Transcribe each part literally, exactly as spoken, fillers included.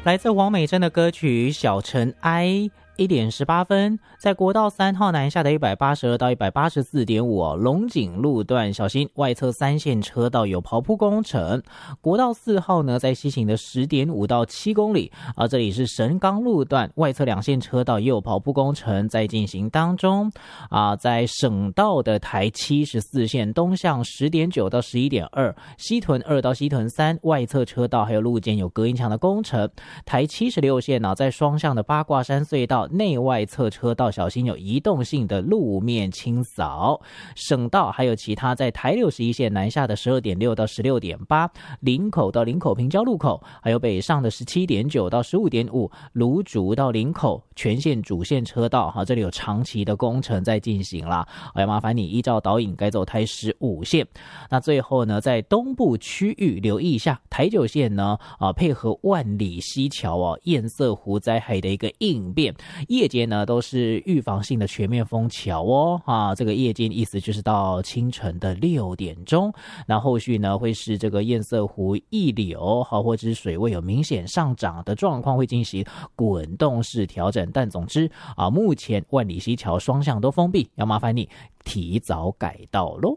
来自黄美珍的歌曲《小尘埃》。一点十八分，在国道三号南下的一百八十二到一百八十四点五哦，龙井路段小心外侧三线车道有刨铺工程。国道四号呢，在西行的十点五到七公里啊，这里是神冈路段外侧两线车道也有刨铺工程在进行当中啊。在省道的台七十四线东向十点九到十一点二，西屯二到西屯三外侧车道还有路肩有隔音墙的工程。台七十六线呢、啊，在双向的八卦山隧道内外侧车道小心有移动性的路面清扫。省道还有其他在台六十一线南下的十二点六到十六点八，林口到林口平交路口，还有北上的十七点九到十五点五，芦竹到林口全线主线车道，好，这里有长期的工程在进行啦，要麻烦你依照导引改走台十五线。那最后呢，在东部区域留意一下台九线呢，啊，配合万里溪桥哦，堰塞湖灾害的一个应变。夜间呢都是预防性的全面封桥哦，啊，这个夜间意思就是到清晨的六点钟。那后续呢会是这个堰塞湖溢流，好，或者是水位有明显上涨的状况，会进行滚动式调整。但总之啊，目前万里溪桥双向都封闭，要麻烦你提早改道咯。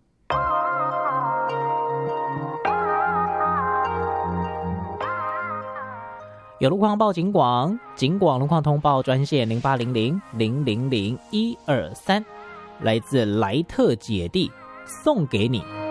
有路况报警广，警广路况通报专线零八零零零零零一二三，来自莱特姐弟送给你。